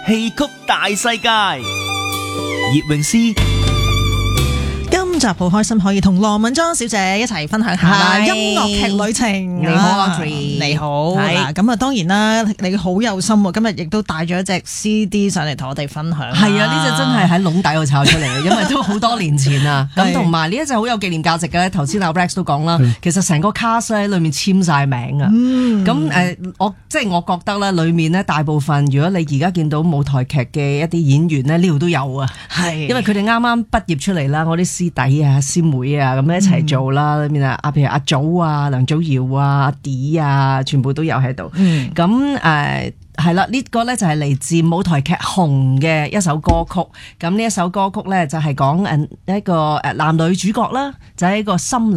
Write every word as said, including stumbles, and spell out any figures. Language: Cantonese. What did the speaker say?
戲曲大世界，葉詠詩。 今集好開心可以同羅敏莊小姐一齊分享下啦音樂劇旅程。 你好 Audrey， 你好。嗱，咁啊當然啦，你好有心喎，今日亦都帶咗一隻 C D 上嚟同我哋分享。 係啊，呢隻真係喺籠底度炒出嚟嘅，因為都好多年前啦。咁同埋呢一隻好有紀念價值嘅，頭先阿 Rex 都講啦，其實成個 cast 喺裏面簽晒名啊。咁誒，我即係我覺得咧，裏面咧大部分，如果你而家見到舞台劇嘅一啲演員咧，呢度都有啊。係，因為佢哋啱啱畢業出嚟啦，我啲師弟啊、師妹啊咁一齊做啦，裏面啊，譬如阿祖啊、梁祖堯啊、阿 D 啊，全部都有喺度。咁誒係啦，呢個咧就係嚟自舞台劇《紅》嘅一首歌曲。咁呢一首歌曲咧就係講誒一個誒男女主角啦，就喺一個森林